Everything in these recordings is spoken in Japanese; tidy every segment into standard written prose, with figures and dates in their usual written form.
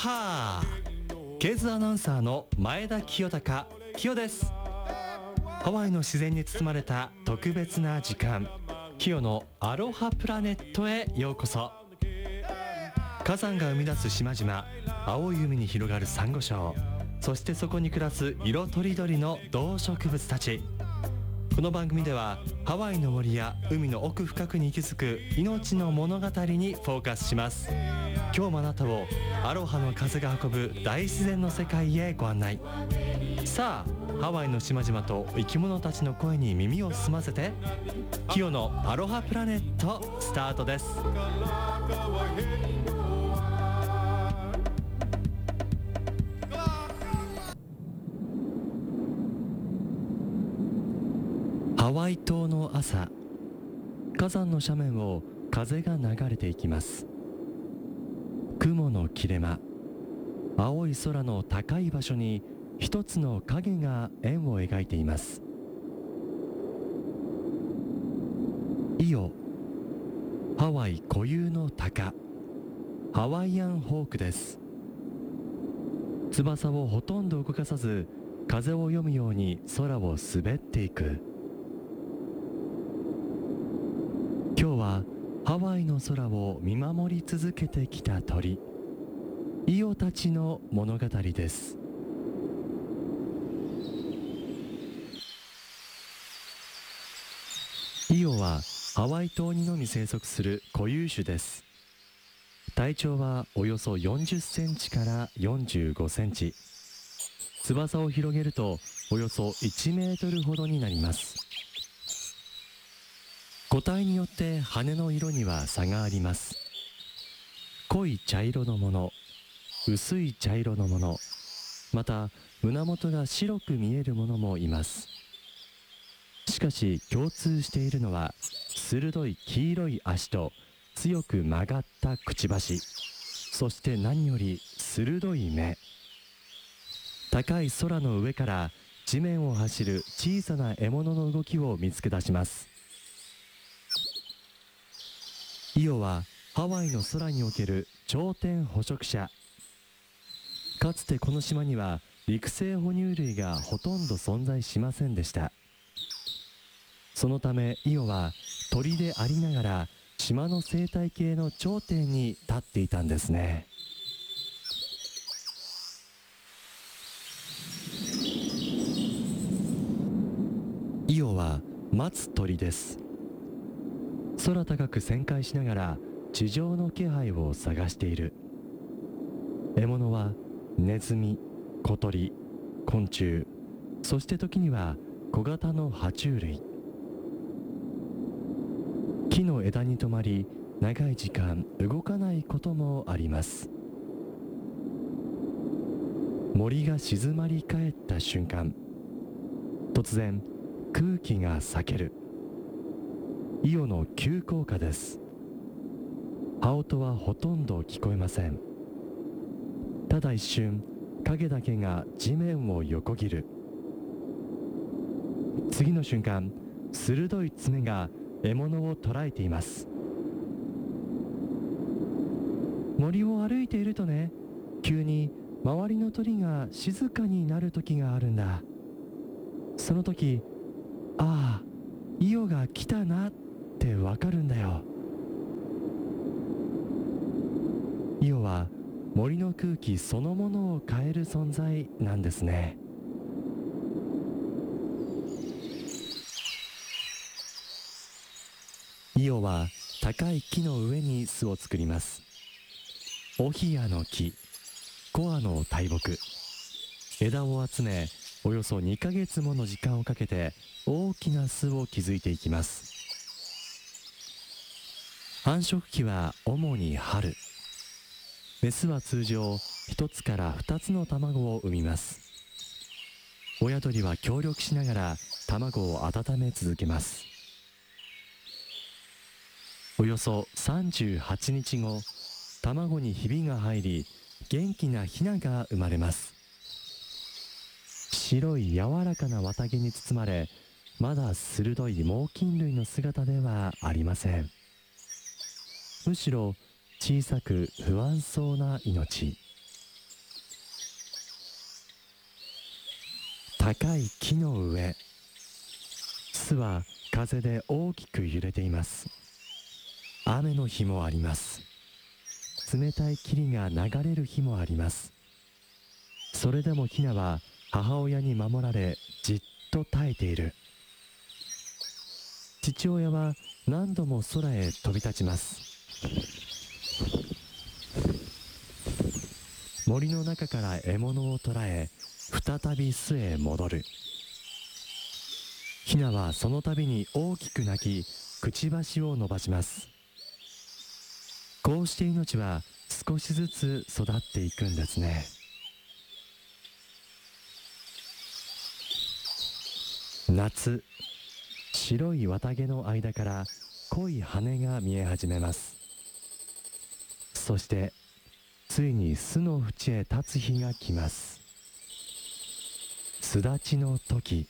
ハケーズアナウンサーの前田清隆清です。ハワイの自然に包まれた特別な時間、清のアロハプラネットへようこそ。火山が生み出す島々、青い海に広がるサンゴ礁、そしてそこに暮らす色とりどりの動植物たち。この番組ではハワイの森や海の奥深くに息づく命の物語にフォーカスします。今日もあなたをアロハの風が運ぶ大自然の世界へご案内。さあ、ハワイの島々と生き物たちの声に耳を澄ませて、キヨのアロハプラネットスタートです。ハワイ島の朝、火山の斜面を風が流れていきます。雲の切れ間、青い空の高い場所に一つの影が円を描いています。イオ、ハワイ固有の鷹、ハワイアンホークです。翼をほとんど動かさず、風を読むように空を滑っていく。今日はハワイの空を見守り続けてきた鳥、イオたちの物語です。イオはハワイ島にのみ生息する固有種です。体長はおよそ40センチから45センチ。翼を広げるとおよそ1メートルほどになります。個体によって羽の色には差があります。濃い茶色のもの、薄い茶色のもの、また胸元が白く見えるものもいます。しかし共通しているのは鋭い黄色い足と強く曲がったくちばし、そして何より鋭い目。高い空の上から地面を走る小さな獲物の動きを見つけ出します。イオはハワイの空における頂点捕食者。かつてこの島には陸生哺乳類がほとんど存在しませんでした。そのためイオは鳥でありながら島の生態系の頂点に立っていたんですね。イオは待つ鳥です。空高く旋回しながら地上の気配を探している。獲物はネズミ、小鳥、昆虫、そして時には小型の爬虫類。木の枝に止まり長い時間動かないこともあります。森が静まり返った瞬間、突然空気が裂ける。イオの急降下です。羽音はほとんど聞こえません。ただ一瞬、影だけが地面を横切る。次の瞬間、鋭い爪が獲物を捕らえています。森を歩いているとね、急に周りの鳥が静かになる時があるんだ。その時、ああ、イオが来たなってわかるんだよ。イオは森の空気そのものを変える存在なんですね。イオは高い木の上に巣を作ります。オヒアの木、コアの大木。枝を集め、およそ2ヶ月もの時間をかけて大きな巣を築いていきます。繁殖期は主に春。メスは通常1つから2つの卵を産みます。親鳥は協力しながら卵を温め続けます。およそ38日後、卵にひびが入り、元気なヒナが生まれます。白い柔らかな綿毛に包まれ、まだ鋭い猛禽類の姿ではありません。むしろ小さく不安そうな命。 高い木の上、巣は風で大きく揺れています。雨の日もあります。冷たい霧が流れる日もあります。それでもヒナは母親に守られ、じっと耐えている。父親は何度も空へ飛び立ちます。森の中から獲物を捕らえ、再び巣へ戻る。ヒナはその度に大きく鳴き、くちばしを伸ばします。こうして命は少しずつ育っていくんですね。夏、白い綿毛の間から濃い羽が見え始めます。そしてついに巣の縁へ立つ日が来ます。巣立ちの時、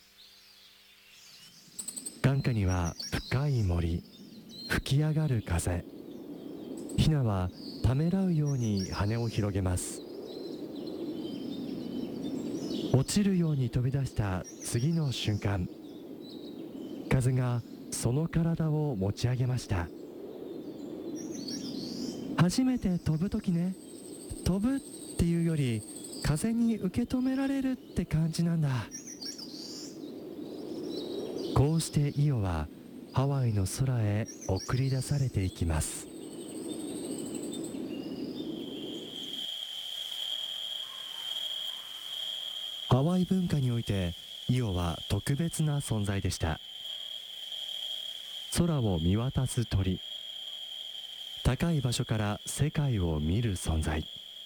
眼下には深い森、吹き上がる風。ヒナはためらうように羽を広げます。落ちるように飛び出した次の瞬間、風がその体を持ち上げました。初めて飛ぶときね、飛ぶっていうより風に受け止められるって感じなんだ。こうしてイオはハワイの空へ送り出されていきます。ハワイ文化においてイオは特別な存在でした。空を見渡す鳥、高い場所から世界を見る存在。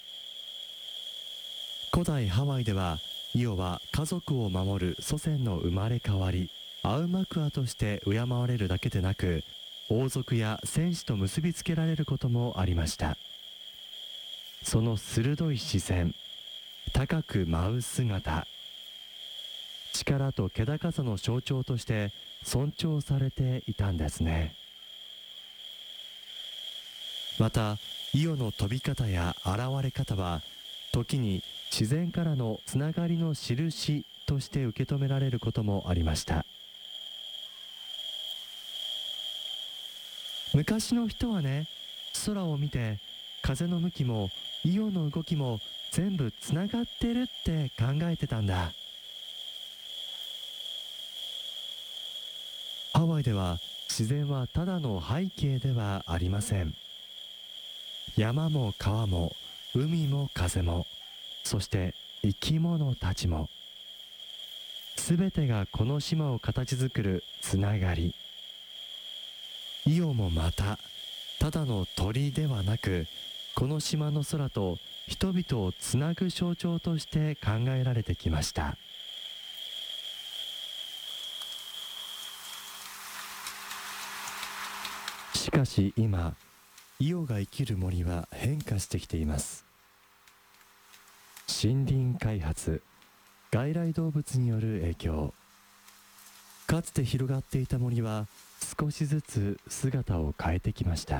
古代ハワイではイオは家族を守る祖先の生まれ変わり、アウマクアとして敬われるだけでなく、王族や戦士と結びつけられることもありました。その鋭い視線、高く舞う姿、力と気高さの象徴として尊重されていたんですね。またイオの飛び方や現れ方は、時に自然からのつながりの印として受け止められることもありました。昔の人はね、空を見て風の向きもイオの動きも全部つながってるって考えてたんだ。ハワイでは自然はただの背景ではありません。山も川も海も風も、そして生き物たちも、すべてがこの島を形作るつながり。イオもまたただの鳥ではなく、この島の空と人々をつなぐ象徴として考えられてきました。しかし今、イオが生きる森は変化してきています。森林開発、外来動物による影響。かつて広がっていた森は少しずつ姿を変えてきました。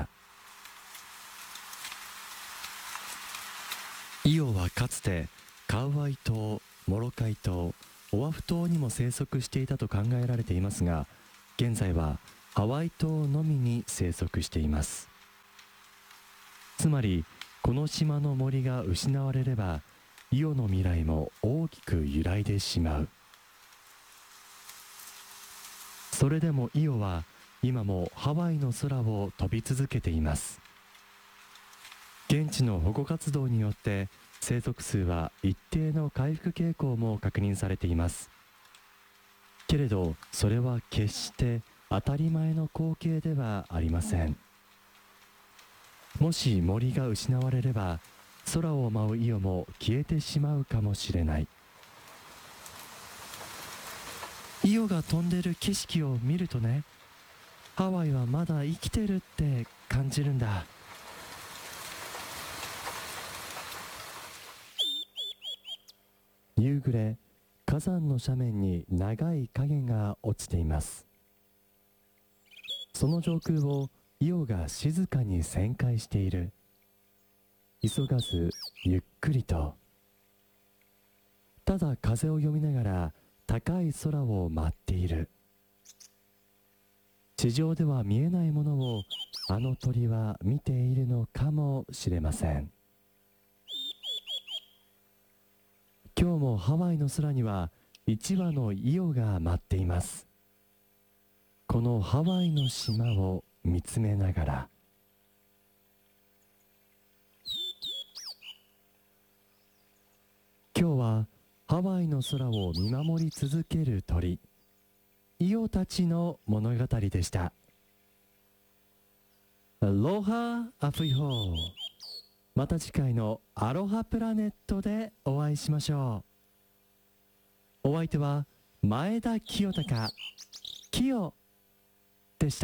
イオはかつてカウアイ島、モロカイ島、オアフ島にも生息していたと考えられていますが、現在はハワイ島のみに生息しています。つまりこの島の森が失われれば、イオの未来も大きく揺らいでしまう。それでもイオは今もハワイの空を飛び続けています。現地の保護活動によって生息数は一定の回復傾向も確認されています。けれどそれは決して当たり前の光景ではありません。もし森が失われれば、空を舞うイオも消えてしまうかもしれない。イオが飛んでる景色を見るとね、ハワイはまだ生きてるって感じるんだ。夕暮れ、火山の斜面に長い影が落ちています。その上空をイオが静かに旋回している。急がずゆっくりと、ただ風を読みながら高い空を舞っている。地上では見えないものをあの鳥は見ているのかもしれません。今日もハワイの空には一羽のイオが舞っています。このハワイの島を見つめながら。今日はハワイの空を見守り続ける鳥、イオたちの物語でした。アロハアフイホー。また次回のアロハプラネットでお会いしましょう。お相手は前田清隆、キヨ